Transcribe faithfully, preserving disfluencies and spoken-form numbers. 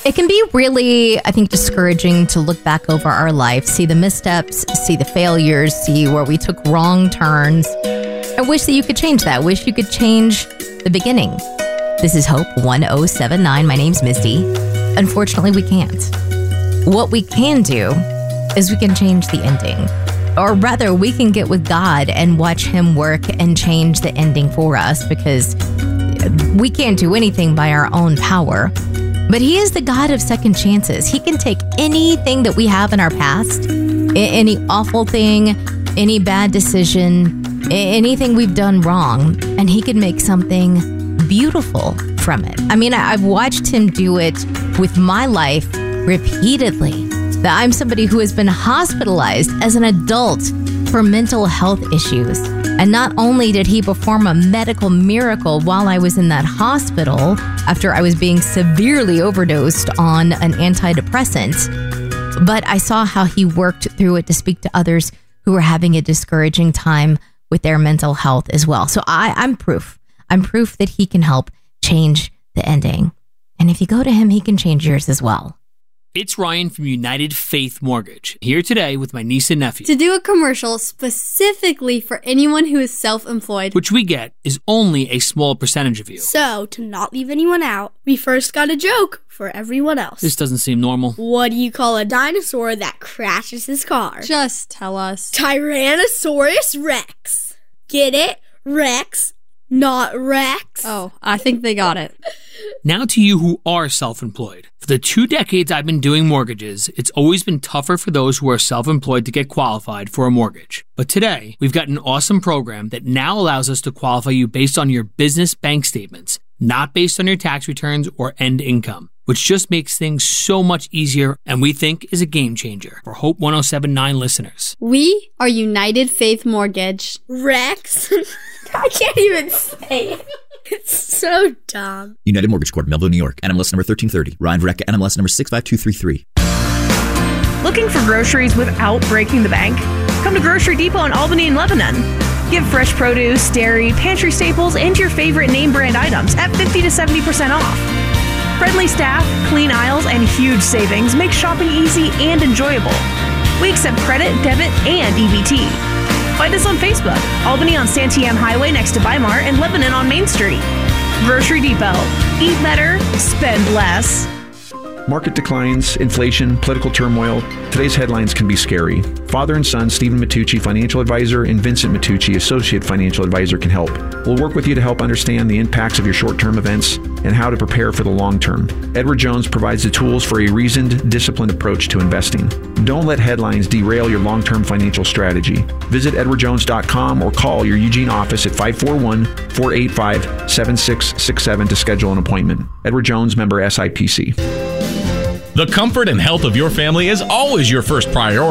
It can be really, I think, discouraging to look back over our life, see the missteps, see the failures, see where we took wrong turns. I wish that you could change that. I wish you could change the beginning. This is Hope one oh seven nine. My name's Misty. Unfortunately, we can't. What we can do is we can change the ending. Or rather, we can get with God and watch him work and change the ending for us, because we can't do anything by our own power. But he is the God of second chances. He can take anything that we have in our past, any awful thing, any bad decision, anything we've done wrong, and he can make something beautiful from it. I mean, I've watched him do it with my life repeatedly. That I'm somebody who has been hospitalized as an adult for mental health issues. And not only did he perform a medical miracle while I was in that hospital after I was being severely overdosed on an antidepressant, but I saw how he worked through it to speak to others who were having a discouraging time with their mental health as well. So I, I'm proof. I'm proof that he can help change the ending. And if you go to him, he can change yours as well. It's Ryan from United Faith Mortgage, here today with my niece and nephew. To do a commercial specifically for anyone who is self-employed. Which we get is only a small percentage of you. So, to not leave anyone out, we first got a joke for everyone else. This doesn't seem normal. What do you call a dinosaur that crashes his car? Just tell us. Tyrannosaurus Rex. Get it? Rex, not Rex. Oh, I think they got it. Now to you who are self-employed. For the two decades I've been doing mortgages, it's always been tougher for those who are self-employed to get qualified for a mortgage. But today, we've got an awesome program that now allows us to qualify you based on your business bank statements, not based on your tax returns or end income, which just makes things so much easier and we think is a game changer for Hope one oh seven nine listeners. We are United Faith Mortgage. Rex? I can't even say it. It's so dumb. United Mortgage Corp, Melville, New York. N M L S number thirteen thirty. Ryan Verrecka, N M L S number six five two three three. Looking for groceries without breaking the bank? Come to Grocery Depot in Albany and Lebanon. Get fresh produce, dairy, pantry staples, and your favorite name brand items at fifty to seventy percent off. Friendly staff, clean aisles, and huge savings make shopping easy and enjoyable. We accept credit, debit, and E B T. Find us on Facebook, Albany on Santiam Highway next to Weimar, and Lebanon on Main Street. Grocery Depot. Eat better, spend less. Market declines, inflation, political turmoil. Today's headlines can be scary. Father and son, Stephen Matucci, financial advisor, and Vincent Matucci, associate financial advisor, can help. We'll work with you to help understand the impacts of your short-term events and how to prepare for the long term. Edward Jones provides the tools for a reasoned, disciplined approach to investing. Don't let headlines derail your long-term financial strategy. Visit edward jones dot com or call your Eugene office at five four one, four eight five, seven six six seven to schedule an appointment. Edward Jones, member S I P C. The comfort and health of your family is always your first priority.